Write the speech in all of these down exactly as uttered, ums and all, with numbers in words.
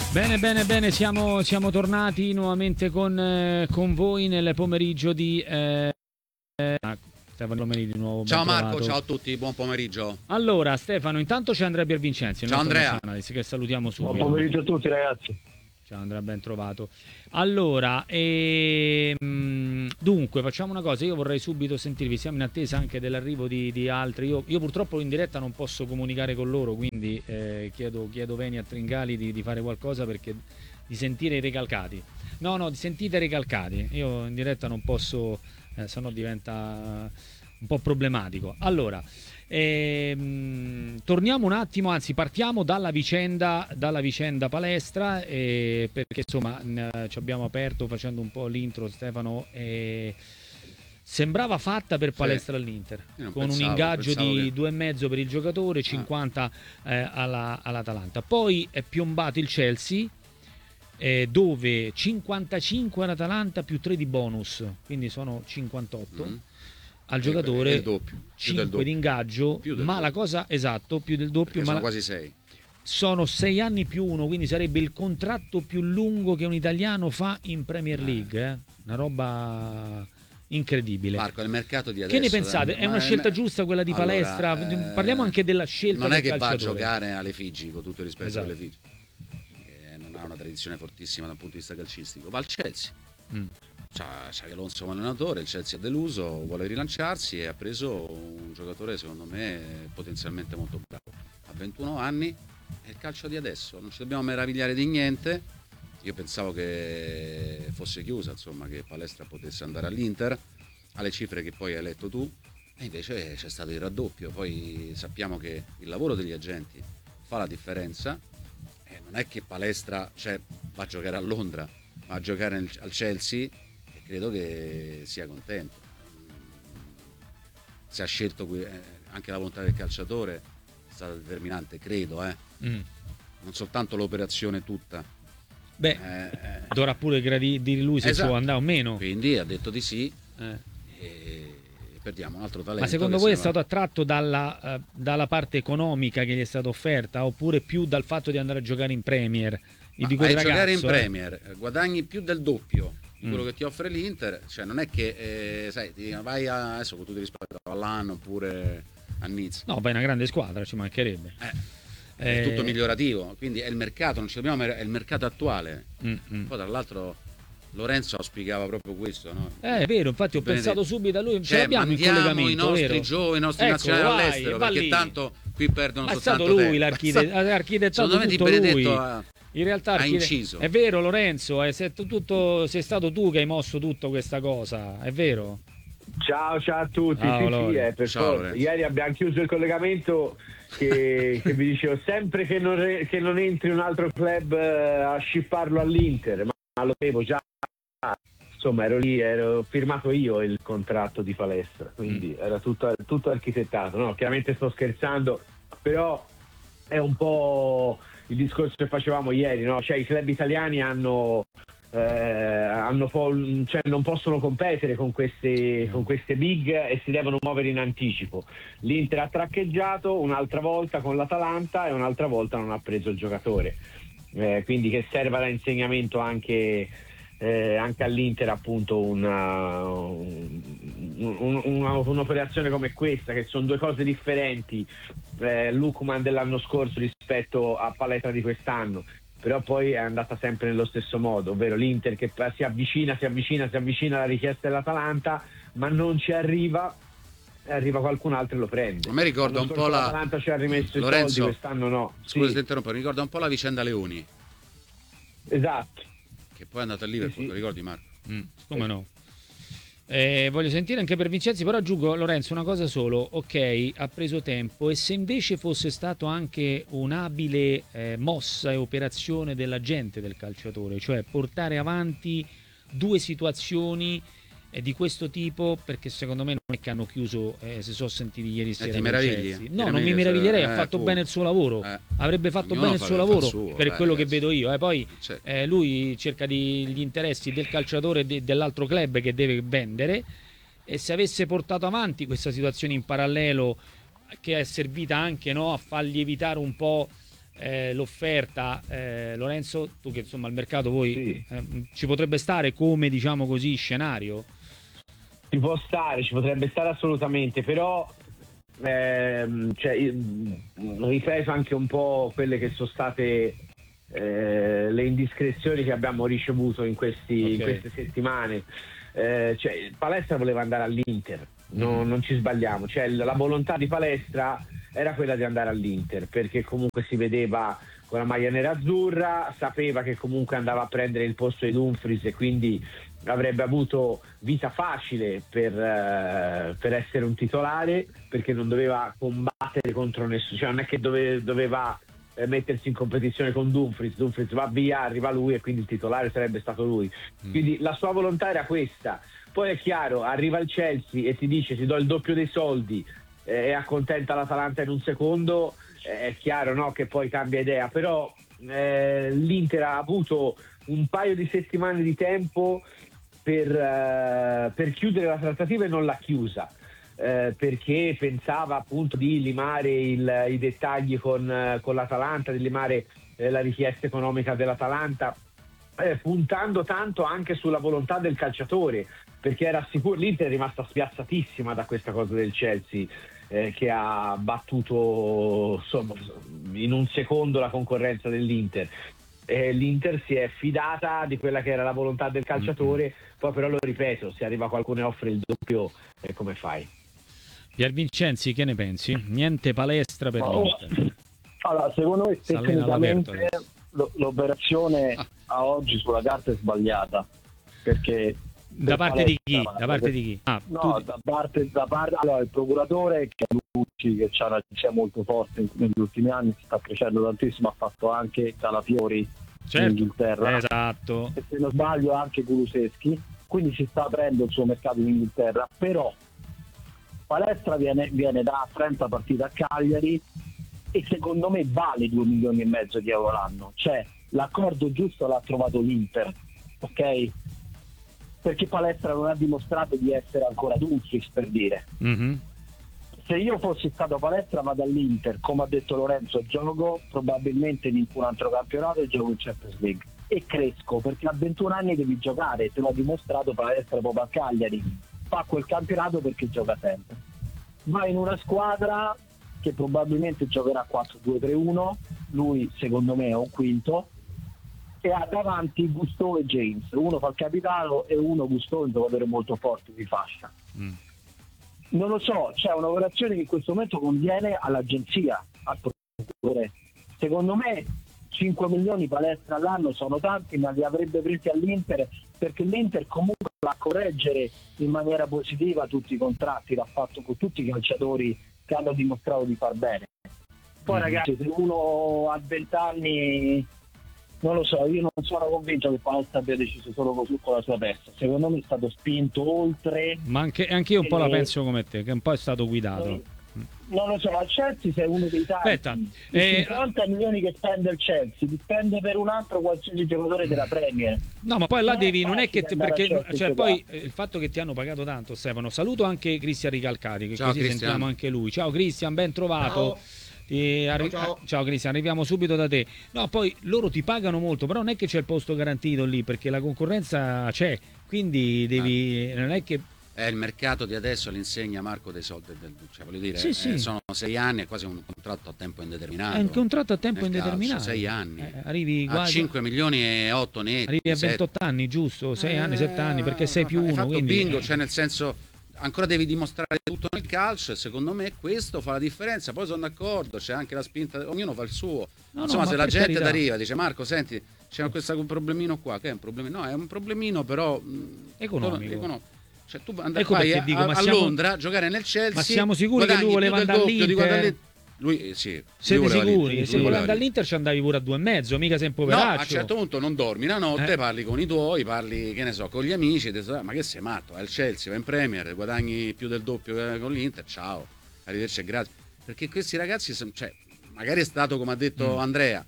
Bene, bene, bene, siamo, siamo tornati nuovamente con, eh, con voi nel pomeriggio di... Eh, eh, Stefano Romani di nuovo. Ciao Marco, trovato. ciao a tutti, buon pomeriggio. Allora Stefano, intanto c'è Andrea Piervincenzi, il ciao nostro Andrea. analisi, che salutiamo subito. Buon pomeriggio a tutti ragazzi. Ciao Andrea, ben trovato. Allora, ehm, dunque facciamo una cosa, io vorrei subito sentirvi, siamo in attesa anche dell'arrivo di, di altri, io, io purtroppo in diretta non posso comunicare con loro, quindi eh, chiedo, chiedo Veni a Tringali di, di fare qualcosa, perché di sentire i recalcati. No, no, sentite i recalcati, io in diretta non posso, eh, se no diventa un po' problematico. Allora, ehm, torniamo un attimo, anzi partiamo dalla vicenda, dalla vicenda palestra, eh, perché insomma n- ci abbiamo aperto facendo un po' l'intro, Stefano, eh, sembrava fatta per palestra Sì. all'Inter, Io con pensavo, un ingaggio di che... due e mezzo per il giocatore, cinquanta eh, alla, all'Atalanta. Poi è piombato il Chelsea, eh, dove cinquantacinque all'Atalanta più tre di bonus, quindi sono cinquantotto. Mm. Al giocatore, il doppio, cinque di ingaggio, ma doppio. La cosa, esatto, più del doppio, Perché ma sono la, quasi sei. sono sei anni più uno, quindi sarebbe il contratto più lungo che un italiano fa in Premier League, eh? Una roba incredibile. Marco, il mercato di adesso, che ne pensate? eh, È una scelta giusta quella di allora, Palestra? eh, Parliamo anche della scelta non del è che calciatore. va a giocare alle Figi, con tutto il rispetto Esatto. per le Figi, che non ha una tradizione fortissima dal punto di vista calcistico, va al Chelsea. Mm. C'ha, c'ha Alonso come allenatore, il Chelsea ha deluso, vuole rilanciarsi e ha preso un giocatore secondo me potenzialmente molto bravo. Ha ventuno anni, è il calcio di adesso, non ci dobbiamo meravigliare di niente. Io pensavo che fosse chiusa, insomma, che Palestra potesse andare all'Inter, alle cifre che poi hai letto tu, e invece c'è stato il raddoppio. Poi sappiamo che il lavoro degli agenti fa la differenza, e non è che Palestra, cioè, va a giocare a Londra, ma a giocare al Chelsea, credo che sia contento. Se ha scelto anche la volontà del calciatore è stata determinante, credo, eh. Mm. Non soltanto l'operazione tutta. Beh, eh, dovrà pure dire lui se esatto. può andare o meno. Quindi ha detto di sì, eh. e perdiamo un altro talento. Ma secondo voi è va... stato attratto dalla, uh, dalla parte economica che gli è stata offerta, oppure più dal fatto di andare a giocare in Premier? Ma di vai a ragazzo, giocare in eh. Premier, guadagni più del doppio di quello Mm. che ti offre l'Inter, cioè non è che eh, sai, ti dicono, vai a, adesso con tutto il rispetto all'anno oppure a Nizza. No, vai, una grande squadra, ci mancherebbe. Eh, Eh, è tutto migliorativo, quindi è il mercato, non ci dobbiamo, è il mercato attuale. mm, mm. Poi tra l'altro Lorenzo auspicava proprio questo, no? Eh, è vero, infatti ho Benedetto. pensato subito a lui, ce Cioè, l'abbiamo in mandiamo collegamento, i nostri vero? giovani, i nostri Ecco, nazionali vai, all'estero, va perché lì. tanto qui perdono Ma è soltanto stato lui tempo. l'archite- ha architettato Secondo me Di tutto lui. Benedetto ha, In realtà ha archite- inciso. È vero Lorenzo, è, sei, tutto, sei stato tu che hai mosso tutta questa cosa, è vero? Ciao ciao a tutti, Ciao, sì, sì, Lore. è per Ciao, forza. Lorenzo. Ieri abbiamo chiuso il collegamento che, che vi dicevo sempre che non, re- che non entri un altro club eh, a scipparlo all'Inter, ma, ma lo sapevo già, insomma ero lì, ero firmato io il contratto di Palestra, quindi Mm. era tutto, tutto architettato, no? Chiaramente sto scherzando, però è un po' il discorso che facevamo ieri, no? Cioè i club italiani hanno Eh, hanno po- cioè non possono competere con queste, con queste big e si devono muovere in anticipo. L'Inter ha traccheggiato un'altra volta con l'Atalanta e un'altra volta non ha preso il giocatore, eh, quindi che serva da insegnamento anche, eh, anche all'Inter appunto una, un, un, una, un'operazione come questa, che sono due cose differenti, eh, Lukman dell'anno scorso rispetto a Palestra di quest'anno, però poi è andata sempre nello stesso modo, ovvero l'Inter che si avvicina, si avvicina, si avvicina alla richiesta dell'Atalanta, ma non ci arriva, e arriva qualcun altro e lo prende. A me ricorda L'anno un scorso po' la... l'Atalanta ci ha rimesso i Lorenzo, soldi, quest'anno no. Scusa Sì, ti interrompo, mi ricorda un po' la vicenda Leoni, esatto. che poi è andata a Liverpool, Sì, sì. lo ricordi Marco? Mm, come no? Eh, voglio sentire anche per Vincenzi, però aggiungo Lorenzo una cosa solo, ok, ha preso tempo, e se invece fosse stato anche un'abile eh, mossa e operazione dell'agente del calciatore, cioè portare avanti due situazioni eh, di questo tipo, perché secondo me non è che hanno chiuso, eh, se sono sentiti ieri sera. ti col meravigli? Chelsea. Ti No, non mi meravigli, meraviglierei, eh, ha fatto tu. bene il suo lavoro, Eh. avrebbe fatto Ognuno bene il fa- suo fa il lavoro, suo, per eh, quello che ragazzi. vedo io, eh, poi Cioè, eh, lui cerca di, gli interessi del calciatore e de- dell'altro club che deve vendere, e se avesse portato avanti questa situazione in parallelo, che è servita anche, no, a far lievitare un po' eh, l'offerta, eh, Lorenzo, tu che insomma il mercato voi Sì. eh, ci potrebbe stare come, diciamo così, scenario? Ci può stare, ci potrebbe stare assolutamente, però ehm, cioè, io, mh, ripeto anche un po' quelle che sono state eh, le indiscrezioni che abbiamo ricevuto in, questi, Ok. in queste settimane. Eh, cioè, Palestra voleva andare all'Inter, no- non ci sbagliamo, cioè, la volontà di Palestra era quella di andare all'Inter, perché comunque si vedeva con la maglia nera-azzurra, sapeva che comunque andava a prendere il posto di Dumfries e quindi avrebbe avuto vita facile per, eh, per essere un titolare, perché non doveva combattere contro nessuno, cioè non è che dove- doveva eh, mettersi in competizione con Dumfries, Dumfries va via, arriva lui e quindi il titolare sarebbe stato lui. Quindi la sua volontà era questa. Poi è chiaro, arriva il Chelsea e ti dice ti do il doppio dei soldi eh, e accontenta l'Atalanta in un secondo, eh, è chiaro, no, che poi cambia idea, però eh, l'Inter ha avuto un paio di settimane di tempo per, eh, per chiudere la trattativa e non l'ha chiusa, eh, perché pensava appunto di limare il- i dettagli con, eh, con l'Atalanta, di limare eh, la richiesta economica dell'Atalanta, eh, puntando tanto anche sulla volontà del calciatore, perché era sicuro, l'Inter è rimasta spiazzatissima da questa cosa del Chelsea, eh, che ha battuto insomma, in un secondo la concorrenza dell'Inter. Eh, L'Inter si è fidata di quella che era la volontà del calciatore, poi però lo ripeto, se arriva qualcuno e offre il doppio, eh, come fai? Pier Vincenzi, che ne pensi? Niente Palestra per Ma oh, l'Inter. allora, secondo me Si allena all'aperto tecnicamente adesso. lo- l'operazione a oggi sulla carta è sbagliata, perché Da per parte di chi? Palestra- Da parte di chi? Ah, No, tu- da parte, da parte allora il procuratore, che è Lucci, che ha un'agenzia molto forte in- negli ultimi anni, si sta crescendo tantissimo, ha fatto anche Calafiori in certo, Inghilterra, esatto. e se non sbaglio anche Kuluseschi, quindi si sta aprendo il suo mercato in Inghilterra, però Palestra viene, viene da trenta partite a Cagliari e secondo me vale due milioni e mezzo di euro l'anno, cioè l'accordo giusto l'ha trovato l'Inter, ok? Perché Palestra non ha dimostrato di essere ancora Dumfries, per dire. Mhm. Se io fossi stato Palestra vado all'Inter, come ha detto Lorenzo, gioco probabilmente vinco un altro campionato e gioco in Champions League e cresco, perché a ventuno anni devi giocare, te l'ha dimostrato Palestra proprio a Cagliari, fa quel campionato perché gioca sempre, va in una squadra che probabilmente giocherà quattro due tre uno, lui secondo me è un quinto, e ha davanti Gusto e James, uno fa il capitano e uno Gusto, un giocatore molto forte di fascia. Mm. Non lo so, c'è un'operazione che in questo momento conviene all'agenzia, al procuratore. Secondo me cinque milioni Palestra all'anno sono tanti, ma li avrebbe presi all'Inter, perché l'Inter comunque va a correggere in maniera positiva tutti i contratti, l'ha fatto con tutti i calciatori che hanno dimostrato di far bene. Poi Mm. ragazzi, se uno ha venti anni, non lo so, io non sono convinto che Palestra abbia deciso solo così con la sua testa. Secondo me è stato spinto oltre. Ma anche, anche io un po' la Eh, penso come te, che un po' è stato guidato. Non lo so, al Chelsea sei uno dei tanti. Aspetta, I eh, cinquanta milioni che spende il Chelsea li spende per un altro qualsiasi giocatore della Premier. No, ma poi là Non è devi, non è che ti- facile andare perché a Chelsea cioè, e poi giocare. eh, il fatto che ti hanno pagato tanto, Stefano. Saluto anche Cristian Ricalcati, che Ciao, così Cristian. sentiamo anche lui. Ciao Cristian, ben trovato. Ciao. Ti arri- Ciao, ciao. ah, ciao Cristian, arriviamo subito da te. No, poi loro ti pagano molto, però non è che c'è il posto garantito lì, perché la concorrenza c'è, quindi devi non è che È il mercato di adesso all'insegna, Marco, dei soldi del, cioè, voglio dire, Sì, eh, sì. sono sei anni, è quasi un contratto a tempo indeterminato. è un contratto a tempo Nel indeterminato. calcio, sei anni. Eh, arrivi A quasi cinque milioni e otto netti. arrivi a sette. ventotto anni, giusto? sei anni, Eh, sette anni, perché sei più hai uno, fatto quindi bingo, cioè nel senso ancora devi dimostrare tutto nel calcio e secondo me questo fa la differenza. Poi sono d'accordo, c'è anche la spinta, ognuno fa il suo. No, Insomma, no, se ma la per gente carità. t'arriva e dice Marco, senti, c'è questo problemino qua, che è un problemino? No, è un problemino però mh, Economico. economico. Cioè tu andai Ecco vai perché a, dico, a- ma a siamo- Londra a giocare nel Chelsea. Ma siamo sicuri che lui guadagni voleva più del andare doppio di all'Inter? guadagni- Lui eh, sì, lui siete voleva sicuri? l'Inter, Se lui voleva voleva andare all'Inter ci andavi pure a due e mezzo, mica sei un No, poveraccio. a un certo punto non dormi la notte, Eh. parli con i tuoi, parli, che ne so, con gli amici, e dici, "Ah, ma che sei matto? È il Chelsea, va in Premier, guadagni più del doppio che con l'Inter, ciao, arrivederci e grazie." Perché questi ragazzi, son- cioè, magari è stato come ha detto Mm. Andrea,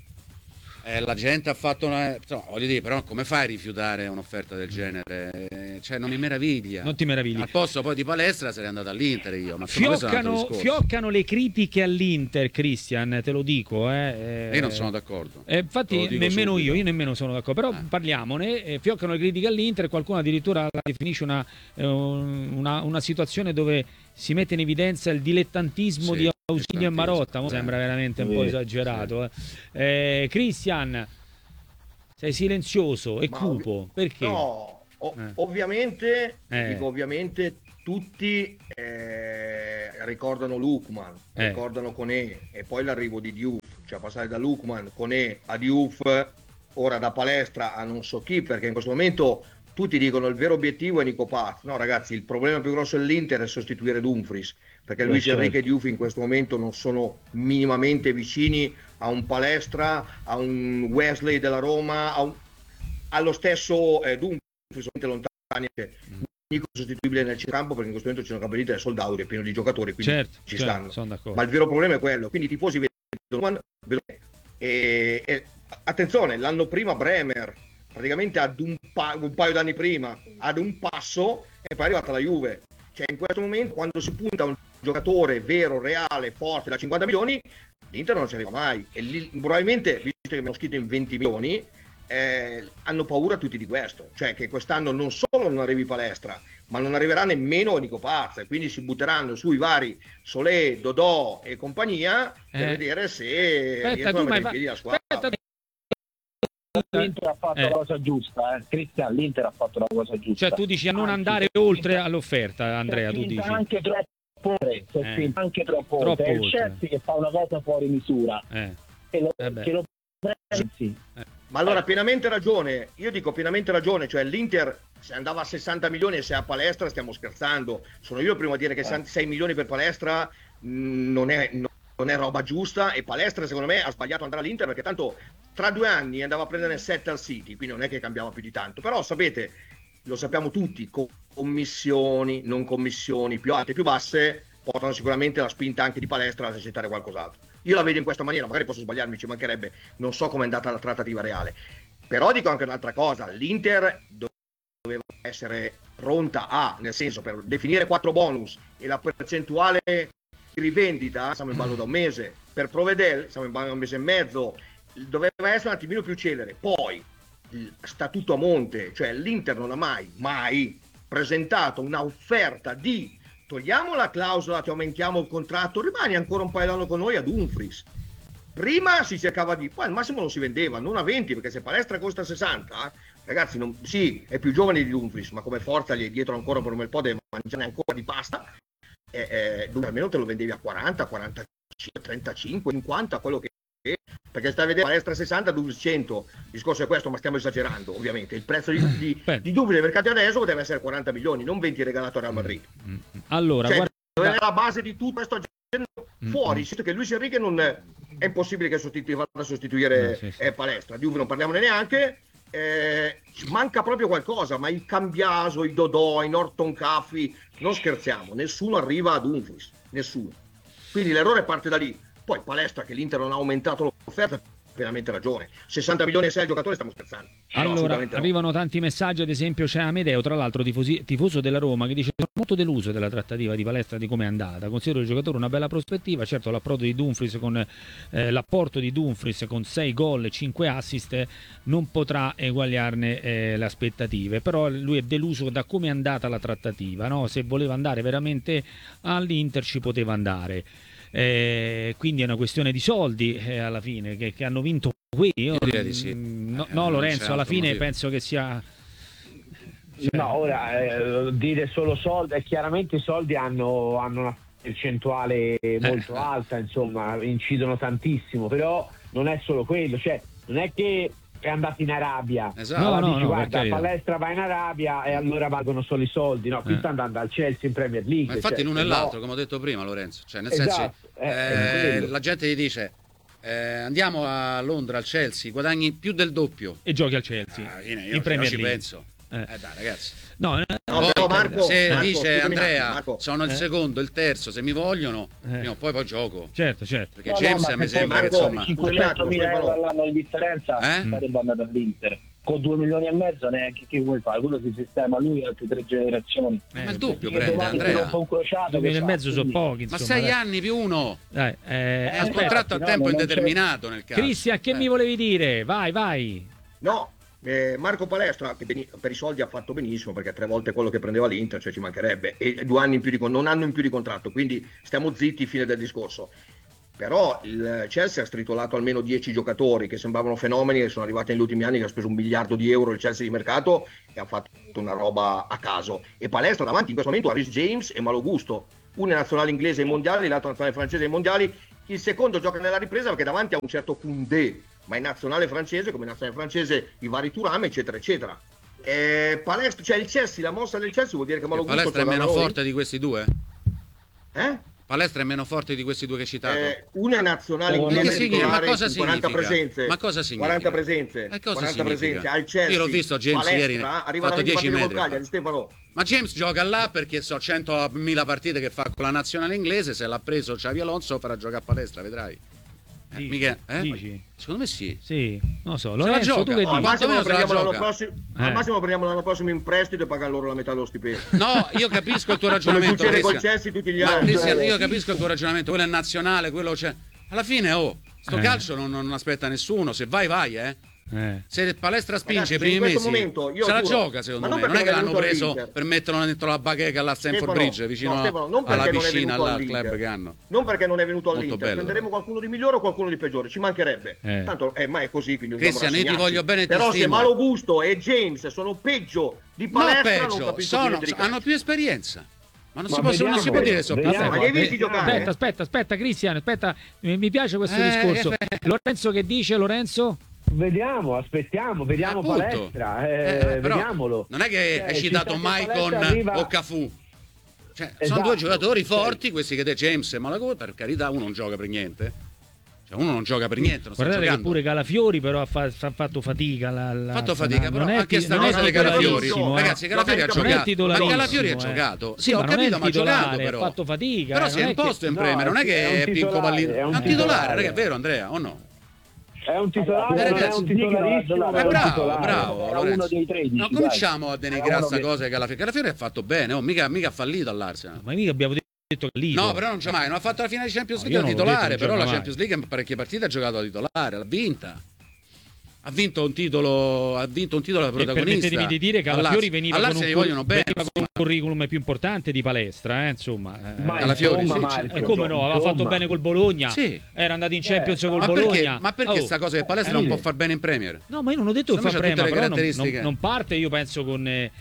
eh, la gente ha fatto una... insomma, voglio dire, però come fai a rifiutare un'offerta del genere? Eh, cioè non mi meraviglia. Non ti meravigli. Al posto poi di Palestra sarei andato all'Inter io. Ma insomma, questo è un altro Fioccano, discorso. fioccano le critiche all'Inter, Christian, te lo dico. Eh. Io non sono d'accordo. Eh, infatti Te lo dico nemmeno subito. io, io nemmeno sono d'accordo, però Eh. parliamone. Eh, fioccano le critiche all'Inter, qualcuno addirittura la definisce una, eh, una, una situazione dove si mette in evidenza il dilettantismo Sì, di Ausilio e Marotta. Mo eh. sembra veramente un Sì, po' esagerato. Eh. Eh, Christian, sei silenzioso e Ma cupo, perché? No, o- Eh. ovviamente, Eh. dico ovviamente tutti eh, ricordano Lukman, Eh. ricordano Koné e poi l'arrivo di Diouf, cioè passare da Lukman, Koné a Diouf, ora da Palestra a non so chi, perché in questo momento tutti dicono il vero obiettivo è Nico Paz. No ragazzi, il problema più grosso dell'Inter è sostituire Dumfries, perché Eh, Luis certo. Enrique e Diouf in questo momento non sono minimamente vicini a un Palestra, a un Wesley della Roma, a un- allo stesso eh, Dumfries, solamente lontani. Nico è sostituibile nel centrocampo perché in questo momento c'è una campionata è sold out, è pieno di giocatori, quindi Certo, ci certo, stanno. sono d'accordo. Ma il vero problema è quello, quindi i tifosi vedono e, e attenzione, l'anno prima Bremer praticamente ad un, pa- un paio d'anni prima ad un passo e poi è arrivata la Juve. Cioè in questo momento quando si punta a un giocatore vero, reale, forte da cinquanta milioni, l'Inter non ci arriva mai e lì, probabilmente, visto che abbiamo scritto in venti milioni, eh, hanno paura tutti di questo, cioè che quest'anno non solo non arrivi Palestra, ma non arriverà nemmeno Nico Paz, e quindi si butteranno sui vari Solé, Dodò e compagnia per Eh. vedere se Aspetta, riescono tu a mi hai mettere in fa- piedi la squadra. aspetta, L'Inter ha fatto Eh. la cosa giusta, eh. Cristian, l'Inter ha fatto la cosa giusta. Cioè tu dici a non Anzi, andare si è oltre spinta- all'offerta, Andrea, si è tu spinta dici. anche troppo oltre, si è Eh. spinta anche troppo, Troppo oltre. È il oltre. Chelsea che fa una cosa fuori misura Eh. e lo, Eh beh. che lo pensi. Ma allora pienamente ragione, io dico pienamente ragione, cioè l'Inter se andava a sessanta milioni e se è a Palestra stiamo scherzando, sono io il primo a dire che sei milioni per Palestra mh, non è, no- non è roba giusta e Palestra secondo me ha sbagliato andare all'Inter perché tanto tra due anni andava a prendere sette al City, quindi non è che cambiava più di tanto, però sapete, lo sappiamo tutti, co- commissioni, non commissioni più alte, più basse portano sicuramente la spinta anche di Palestra a necessitare qualcos'altro. Io la vedo in questa maniera, magari posso sbagliarmi, ci mancherebbe, non so com'è andata la trattativa reale. Però dico anche un'altra cosa, l'Inter doveva essere pronta a, nel senso per definire quattro bonus e la percentuale di rivendita, siamo in ballo da un mese, per Provedel siamo in ballo da un mese e mezzo, doveva essere un attimino più celere. Poi il statuto a monte, cioè l'Inter non ha mai, mai presentato un'offerta di togliamo la clausola, ti aumentiamo il contratto, rimani ancora un paio d'anni con noi a Dumfries. Prima si cercava di, poi al massimo lo si vendeva, non a venti, perché se Palestra costa sessanta, ragazzi, non, sì, è più giovane di Dumfries, ma come forza gli è dietro ancora per un bel po', deve mangiare ancora di pasta, eh, eh, almeno te lo vendevi a quaranta, quarantacinque, trentacinque, cinquanta, quello che è, perché stai a vedere Palestra sessanta, Dumfries cento, il discorso è questo, ma stiamo esagerando, ovviamente, il prezzo di, di, Beh. di Dumfries nel mercato adesso deve essere quaranta milioni, non venti regalato a Real Madrid. Mm. Allora, Cioè, guarda, dove è la base di tutto questo Mm, fuori, mm. visto che Luis Enrique non è, è impossibile che sostitu- vada a sostituire No, sì, sì. eh, Palestra, di Juve non parliamone neanche, eh, manca proprio qualcosa, ma il Cambiaso, i Dodò, i Norton Caffi, non scherziamo, nessuno arriva a Dumfries, nessuno. Quindi l'errore parte da lì. Poi Palestra che l'Inter non ha aumentato l'offerta, pienamente ragione. sessanta milioni e sei al giocatore, stiamo scherzando. No, allora assolutamente no. arrivano tanti messaggi, ad esempio c'è Amedeo, tra l'altro tifosi- tifoso della Roma, che dice: sono molto deluso della trattativa di Palestra, di come è andata, considero il giocatore una bella prospettiva, certo l'approdo di Dumfries con eh, l'apporto di Dumfries con sei gol e cinque assist eh, non potrà eguagliarne eh, le aspettative, però lui è deluso da come è andata la trattativa, no? Se voleva andare veramente all'Inter ci poteva andare. Eh, quindi è una questione di soldi eh, alla fine che, che hanno vinto qui. Io, Io direi di sì. mm, no, Eh, no, non Lorenzo, c'è alla altro fine motivo. penso che sia cioè, No, ora eh, dire solo soldi, eh, chiaramente i soldi hanno, hanno una percentuale molto Eh. alta, insomma, incidono tantissimo, però non è solo quello, cioè non è che è andato in Arabia, Esatto. No, allora no, dici, no, per guarda, carità. Palestra va in Arabia e allora valgono solo i soldi, no, qui Eh. sta andando al Chelsea in Premier League. Ma infatti cioè, l'uno e no. l'altro, come ho detto prima, Lorenzo. Cioè, nel Esatto, senso, eh, eh, è quello. la gente gli dice eh, andiamo a Londra, al Chelsea, guadagni più del doppio. e giochi al Chelsea Ah, io, io- in io Premier ci League. penso. Eh. Eh dai, ragazzi. No, eh, No, Poi, però Marco, se Marco, dice scusami un attimo, Andrea, Marco. sono il Eh. secondo, il terzo, se mi vogliono, Eh. prima o poi poi gioco. certo, certo. Perché James a me se sembra che Marco- insomma. cinque- cinquecentomila euro all'anno di differenza Eh? sarebbe andato all'Inter. con due milioni e mezzo neanche che vuoi fare, quello si sistema lui altre tre generazioni. Eh, ma il doppio Perché prende, Andrea. Un crociato due milioni e fa, mezzo sono quindi... pochi, Ma insomma, sei dai. anni più uno. Dai, eh, È un aspetta. contratto a no, tempo non c'è- indeterminato nel caso. Cristian, che Eh. mi volevi dire? Vai, vai. No, eh, Marco Palestra che beni- per i soldi ha fatto benissimo perché tre volte quello che prendeva l'Inter, cioè ci mancherebbe, e due anni in più di con- non hanno in più di contratto, quindi stiamo zitti, fine del discorso. Però il Chelsea ha stritolato almeno dieci giocatori che sembravano fenomeni e sono arrivati negli ultimi anni, che ha speso un miliardo di euro il Chelsea di mercato e ha fatto una roba a caso. E Palestra davanti in questo momento a Reece James e Malo Gusto, uno è nazionale inglese ai mondiali, l'altro nazionale francese ai mondiali, il secondo gioca nella ripresa perché davanti ha un certo Koundé, ma è nazionale francese, come nazionale francese i vari Thuram, eccetera eccetera. Eh, Palestra, cioè il Chelsea, la mossa del Chelsea vuol dire che Malo Gusto Palestra è gioca da meno noi? forte di questi due? Eh? Palestra è meno forte di questi due che hai citato? Eh, uno è nazionale Ma inglese che significa? titolare Ma cosa con quaranta significa? presenze. Ma cosa significa? quaranta presenze. E cosa quaranta significa? presenze al Chelsea. Io l'ho visto James Palestra, ieri, arriva fatto da dieci ripartire metri. con Cagliari, Stefano. Ma James gioca là perché so centomila partite che fa con la nazionale inglese, se l'ha preso Xavi Alonso farà giocare a Palestra, vedrai. Eh, Dici? mica, eh? Dici? Secondo me sì. Sì, non lo so. Se la Lorenzo, gioca. tu che Oh, Al dici? ma- massimo, lo quanto meno se la prendiamo l'anno gioca? prossimo, Eh. al massimo lo prendiamo l'anno prossimo in prestito e pagano loro la metà dello stipendio. No, io capisco il tuo Come ragionamento, succede col Cristian. Chelsea tutti gli Ma anni. Cristian, io capisco il tuo ragionamento, quello è nazionale, quello c'è. Alla fine, oh, sto Eh. calcio non, non aspetta nessuno, se vai vai, eh. Eh. Se Palestra spinge Ragazzi, i primi in questo mesi, momento io se la giuro, gioca secondo ma me. non Non è che perché non è l'hanno venuto preso all'Inter. per metterlo dentro la bacheca alla Stamford Stefano, Bridge, vicino no, Stefano, non alla perché non è piscina, venuto là, al all'Inter. club che hanno. Non perché non è venuto Molto all'Inter, bello, prenderemo però. qualcuno di migliore o qualcuno di peggiore, ci mancherebbe. Eh. Tanto eh, ma è così, quindi Cristian, dobbiamo io ti voglio bene e ti Però se stimo. Malo Gusto e James sono peggio di No, Palestra, non peggio, capisco sono, più di hanno più esperienza. Ma non, Ma si, può, non si può vediamo, dire sono più vediamo. Ma li forti. hai visti giocare? Aspetta, aspetta, aspetta, Cristian, aspetta, mi mi piace questo Eh, discorso. eh, Lorenzo che dice, Lorenzo? Vediamo, aspettiamo, vediamo Appunto. Palestra, eh, Eh, però vediamolo. non è che Cioè, hai ci citato sta che Maicon Palestra arriva- o Cafu. Cioè, sono Esatto. due giocatori forti, questi che te James e Malago, per carità, uno non gioca per niente. Cioè, uno non gioca per niente, non sta Guardate che giocando. pure Calafiori però ha fa- ha fatto fatica. La, la- Ha fatto fatica, non però è anche ti- sta non è cosa di Calafiori. titolarissimo, eh. Ragazzi, Calafiori ha Non è giocato. Ma titolarissimo, Calafiori ha eh. giocato. Sì, Sì, ma ho non è capito, ma ha giocato titolare, però. ha fatto fatica, Però eh, si è non è imposto che- in no, Premier, non è è che un è Pinco titolare, Pallino. è È un un titolare, titolare. raga, è vero Andrea, o no? È un titolare, Eh, non è ragazzi, un titolarissimo, Eh, ma è un bravo, titolare. bravo, Era Lorenzo. uno dei tredici, Non dai. cominciamo a denigrare Era uno sta che- cosa che Calafiori. Calafiori ha fatto bene, oh, mica, mica ha fallito all'Arsenal. Ma mica abbiamo detto che lì. No, però non c'è mai, non ha fatto la finale di Champions No, League io da non l'ho titolare, detto, non però la gioca Champions League in parecchie partite ha giocato da titolare, l'ha vinta. Ha vinto un titolo, ha vinto un titolo da E protagonista. permettetemi di dire che Calafiori All'Arsenal- veniva, con un, all'Arsenal gli cur- vogliono bene. veniva con un curriculum più importante di Palestra, eh, insomma. Eh, Ma Calafiori, insomma, sì, Marco, e come no, aveva fatto insomma. bene col Bologna. Sì. Era andato in Champions col Ma Bologna. perché, ma perché Oh. sta cosa che Palestra non può far bene in Premier? No, ma io non ho detto che Secondo fa me c'ha prema, tutte le però non, caratteristiche. non- non parte, io penso, con, eh,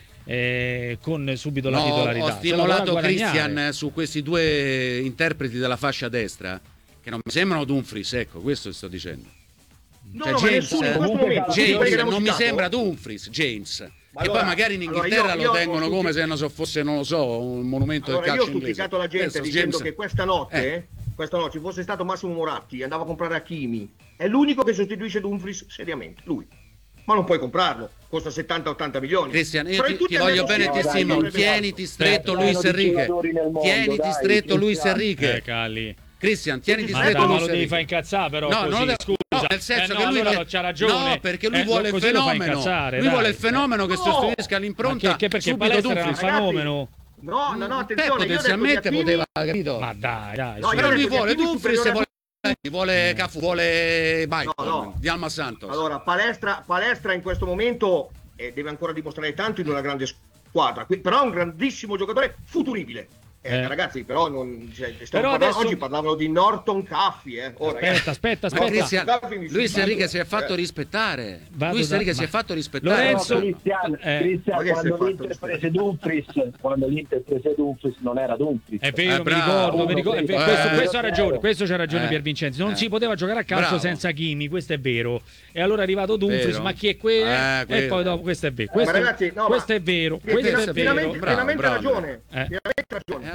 eh, con subito la No, titolarità. ho Se la stimolato dovrà guadagnare. Christian su questi due interpreti della fascia destra che non mi sembrano Dumfries, ecco, questo sto dicendo. No, Cioè, no, ma James, nessuno in eh, questo comunque momento. Calafiori tutti quelli James che non abbiamo mi citato, sembra Dumfries, James. Ma che allora- poi magari in allora Inghilterra io- lo io tengono ho come stuppi- se non so, fosse, non lo so, un monumento Allora, del io ho calcio inglese. stuzzicato la gente Questo dicendo James- che questa notte, Eh. questa notte ci fosse stato Massimo Moratti, andava a comprare Hakimi. È l'unico che sostituisce Dumfries seriamente, lui. Ma non puoi comprarlo, costa settanta ottanta milioni. Cristian, io Fra ti, tutti ti voglio abbiamo bene e ti scelto- stimo. avrebbe Tieniti fatto. stretto Beh, Luis pieno di Enrique. giocatori nel mondo, Tieniti dai, stretto Luis Cristian. Enrique. Eh, Calli. Cristian, tieniti Ma, stretto dai, ma Luis lo devi far Enrique. incazzare però No, così, non lo- scusa. no, nel senso Eh, che no, lui allora c'ha ragione. No, perché lui Eh, vuole il così lo fa fenomeno. incazzare, lui dai. vuole il fenomeno che No! sostituisca l'impronta Ma che, che perché subito Palestra era un Dumfries. Ragazzi, fenomeno. No, no, no, Beh, attenzione, io ho detto di potenzialmente Hakimi- poteva, capito? Ma dai, dai. No, su. io Però ho lui detto che vuole Hakimi Dumfries e superiore vuole, vuole Cafu, vuole Maicon, No, no. di Alma Santos. Allora, Palestra, Palestra in questo momento eh, deve ancora dimostrare tanto in una grande squadra, qui- però è un grandissimo giocatore futuribile. Eh, Eh. Ragazzi, però, non, cioè, stiamo Però parlando- adesso- oggi parlavano di Norton Caffi. Eh. Oh, Aspetta, ragazzi, aspetta, Ma aspetta. Cristian, Caffi mi Luis sta- Enrique si è fatto eh. rispettare. Vado Luis da- Enrique si è ma- fatto rispettare. Lorenzo- No, Cristian, Eh. Cristian, Ma che si è quando fatto l'Inter questo? prese Dumfries, quando l'Inter prese Dumfries non era Dumfries. È vero, Eh, mi bravo. ricordo, mi ricordo. Eh, questo, questo ha eh, ragione, questo c'ha ragione eh, Pier Vincenzi. Non eh. si poteva giocare a calcio Bravo. senza Kimi, questo è vero. E allora è arrivato Dumfries, Vero. ma chi è quello? Eh, e quello. poi dopo questo è vero. Questo, ragazzi, no, questo ma- è vero, Sì, questo è pienamente, vero. Bravo, pienamente bravo, ragione. Eh. Pienamente ragione. Eh,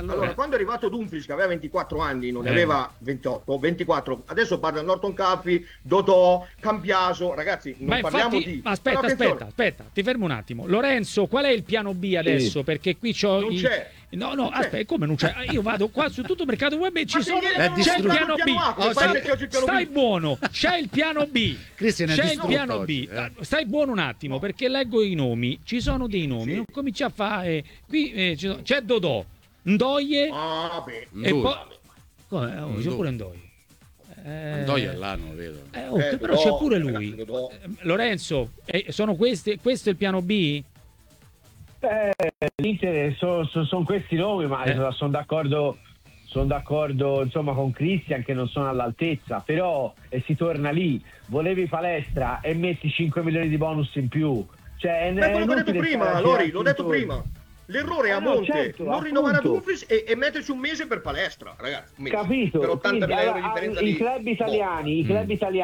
allora, allora, quando è arrivato Dumfries che aveva ventiquattro anni, non ne Eh. aveva ventotto, ventiquattro, adesso parla Norton Capi, Dodò, Cambiaso, ragazzi, non ma parliamo infatti, di... aspetta, Però attenzione, aspetta, aspetta, ti fermo un attimo. Lorenzo, qual è il piano B adesso? Perché qui c'ho Non i- c'è. No, no, Non c'è. aspetta, come non c'è? Io vado qua su tutto il mercato web e ci Ma sono se ieri È avevamo c'è il distrutto. piano B. A, come Oh, fai sì. se c'è il piano Stai B? buono, c'è il piano B. Cristian è C'è il distrutto piano oggi, B. eh. Stai buono un attimo perché leggo i nomi. Ci sono dei nomi. Sì. Non comincia a fare. Qui eh, ci sono- c'è Dodò, Ndoye Ah, beh. e Ndui. poi. Come? Oh, c'è Ndui. pure Ndoye. Eh, Ndoye è là, non lo vedo. eh, oh, Eh, però Dodò, c'è pure ragazzi, lui. Dodò. Eh, Lorenzo, eh, sono questi, questo è il piano B? Eh, l'Inter sono questi nomi, ma Eh. sono d'accordo, sono d'accordo insomma con Christian che non sono all'altezza, però e si torna lì, volevi Palestra e metti cinque milioni di bonus in più. Cioè, Beh, quello che ho detto inutile prima, stare a Lori, girarsi l'ho detto intorno. prima. L'errore è a Eh no, monte, certo, non rinnovare a appunto. Dumfries e, e metterci un mese per Palestra, ragazzi. un mese. Capito? Per ottantamila Quindi, euro di allora, differenza i di... club italiani, i club Mm. italiani